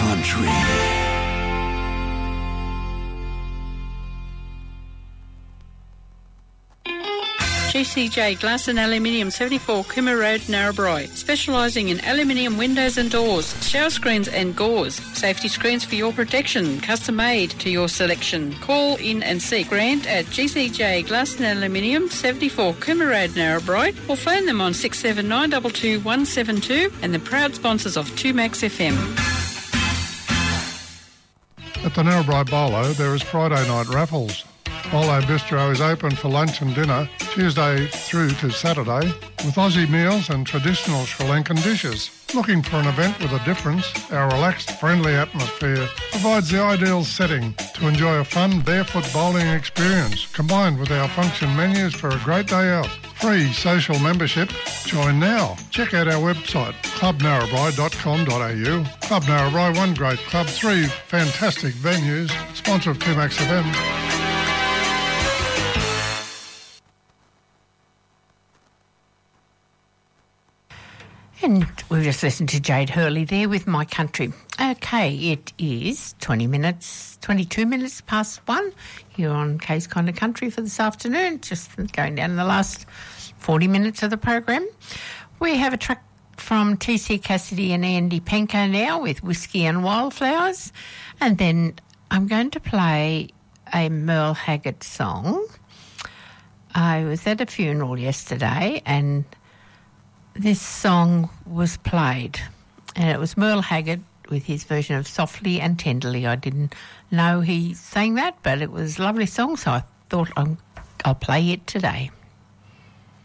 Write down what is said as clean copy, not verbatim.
Country. GCJ Glass and Aluminium, 74 Cooma Road, Narrabri. Specialising in aluminium windows and doors, shower screens and gauze. Safety screens for your protection, custom made to your selection. Call in and see Grant at GCJ Glass and Aluminium, 74 Cooma Road, Narrabri, or phone them on 679 22172 and the proud sponsors of 2Max FM. At the Narrabri Bolo, there is Friday night raffles. Bolo Bistro is open for lunch and dinner Tuesday through to Saturday with Aussie meals and traditional Sri Lankan dishes. Looking for an event with a difference? Our relaxed, friendly atmosphere provides the ideal setting to enjoy a fun barefoot bowling experience combined with our function menus for a great day out. Free social membership. Join now. Check out our website, clubnarrabri.com.au. Club Narrabri, one great club, three fantastic venues. Sponsor of 2Max FM. And we've just listened to Jade Hurley there with My Country. Okay, it is 22 minutes past 1 here on Kay's Kind of Country for this afternoon, just going down in the last 40 minutes of the program. We have a track from TC Cassidy and Andy Penko now with Whiskey and Wildflowers, and then I'm going to play a Merle Haggard song. I was at a funeral yesterday and this song was played, and it was Merle Haggard with his version of Softly and Tenderly. I didn't know he sang that, but it was a lovely song, so I thought I'll play it today.